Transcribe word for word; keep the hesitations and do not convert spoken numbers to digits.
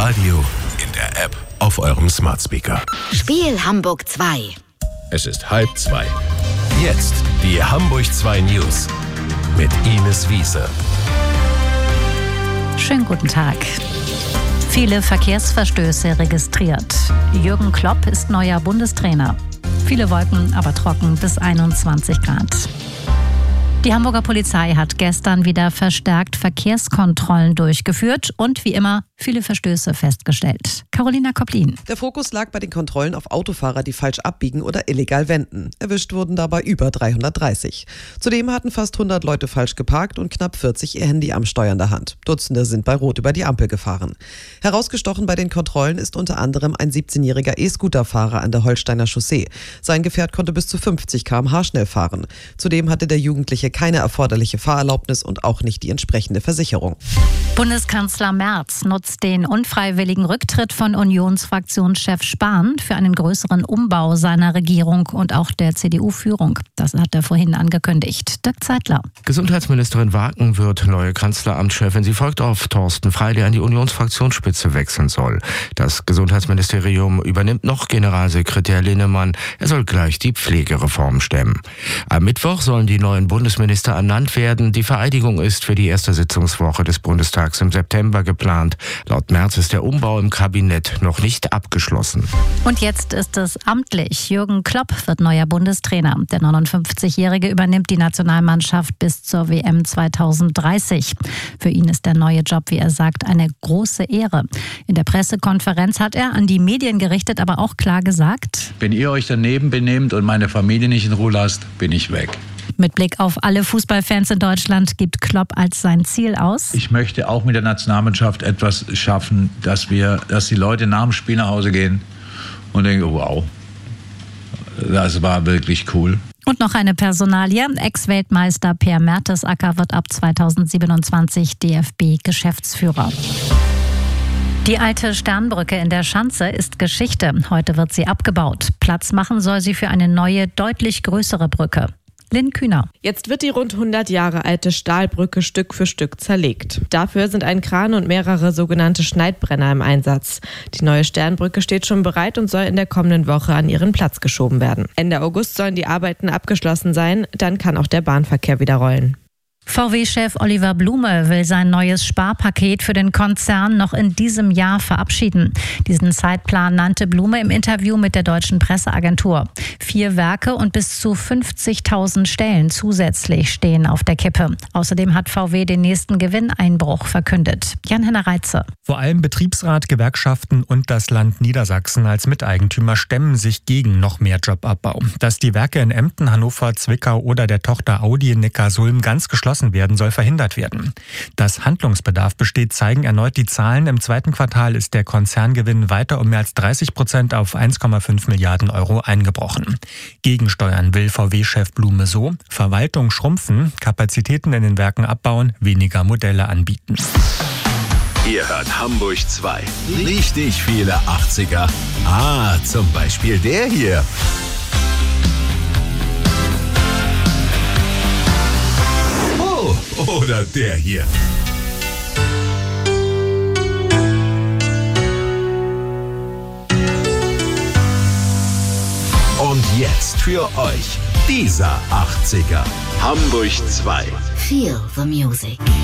Radio, in der App, auf eurem Smart Speaker. Spiel Hamburg zwei. Es ist halb zwei. Jetzt die Hamburg zwei News mit Ines Wiese. Schönen guten Tag. Viele Verkehrsverstöße registriert. Jürgen Klopp ist neuer Bundestrainer. Viele Wolken, aber trocken bis einundzwanzig Grad. Die Hamburger Polizei hat gestern wieder verstärkt Verkehrskontrollen durchgeführt und wie immer viele Verstöße festgestellt. Carolina Koplin. Der Fokus lag bei den Kontrollen auf Autofahrer, die falsch abbiegen oder illegal wenden. Erwischt wurden dabei über dreihundertdreißig. Zudem hatten fast hundert Leute falsch geparkt und knapp vierzig ihr Handy am Steuer in der Hand. Dutzende sind bei Rot über die Ampel gefahren. Herausgestochen bei den Kontrollen ist unter anderem ein siebzehnjähriger E-Scooter-Fahrer an der Holsteiner Chaussee. Sein Gefährt konnte bis zu fünfzig Kilometer pro Stunde schnell fahren. Zudem hatte der Jugendliche keine erforderliche Fahrerlaubnis und auch nicht die entsprechende Versicherung. Bundeskanzler Merz nutzt den unfreiwilligen Rücktritt von Unionsfraktionschef Spahn für einen größeren Umbau seiner Regierung und auch der C D U-Führung. Das hat er vorhin angekündigt. Dirk Zeitler. Gesundheitsministerin Wagen wird neue Kanzleramtschefin. Sie folgt auf Thorsten Frey, der an die Unionsfraktionsspitze wechseln soll. Das Gesundheitsministerium übernimmt noch Generalsekretär Linnemann. Er soll gleich die Pflegereform stemmen. Am Mittwoch sollen die neuen Bundesminister ernannt werden. Die Vereidigung ist für die erste Sitzungswoche des Bundestags im September geplant. Laut Merz ist der Umbau im Kabinett noch nicht abgeschlossen. Und jetzt ist es amtlich. Jürgen Klopp wird neuer Bundestrainer. Der neunundfünfzigjährige übernimmt die Nationalmannschaft bis zur W M zweitausenddreißig. Für ihn ist der neue Job, wie er sagt, eine große Ehre. In der Pressekonferenz hat er an die Medien gerichtet, aber auch klar gesagt: Wenn ihr euch daneben benehmt und meine Familie nicht in Ruhe lasst, bin ich weg. Mit Blick auf alle Fußballfans in Deutschland gibt Klopp als sein Ziel aus: Ich möchte auch mit der Nationalmannschaft etwas schaffen, dass wir, dass die Leute nach dem Spiel nach Hause gehen und denken, wow, das war wirklich cool. Und noch eine Personalie. Ex-Weltmeister Per Mertesacker wird ab zweitausendsiebenundzwanzig D F B-Geschäftsführer. Die alte Sternbrücke in der Schanze ist Geschichte. Heute wird sie abgebaut. Platz machen soll sie für eine neue, deutlich größere Brücke. Lynn Kühner. Jetzt wird die rund hundert Jahre alte Stahlbrücke Stück für Stück zerlegt. Dafür sind ein Kran und mehrere sogenannte Schneidbrenner im Einsatz. Die neue Sternbrücke steht schon bereit und soll in der kommenden Woche an ihren Platz geschoben werden. Ende August sollen die Arbeiten abgeschlossen sein, dann kann auch der Bahnverkehr wieder rollen. V W-Chef Oliver Blume will sein neues Sparpaket für den Konzern noch in diesem Jahr verabschieden. Diesen Zeitplan nannte Blume im Interview mit der Deutschen Presseagentur. Vier Werke und bis zu fünfzigtausend Stellen zusätzlich stehen auf der Kippe. Außerdem hat V W den nächsten Gewinneinbruch verkündet. Jan-Henner Reitze. Vor allem Betriebsrat, Gewerkschaften und das Land Niedersachsen als Miteigentümer stemmen sich gegen noch mehr Jobabbau. Dass die Werke in Emden, Hannover, Zwickau oder der Tochter Audi in Neckarsulm ganz geschlossen werden, soll verhindert werden. Dass Handlungsbedarf besteht, zeigen erneut die Zahlen. Im zweiten Quartal ist der Konzerngewinn weiter um mehr als dreißig Prozent auf eins Komma fünf Milliarden Euro eingebrochen. Gegensteuern will V W-Chef Blume so: Verwaltung schrumpfen, Kapazitäten in den Werken abbauen, weniger Modelle anbieten. Ihr hört Hamburg zwei. Richtig viele achtziger. Ah, zum Beispiel der hier. Oder der hier. Und jetzt für euch dieser achtziger. Hamburg zwei. Feel the music.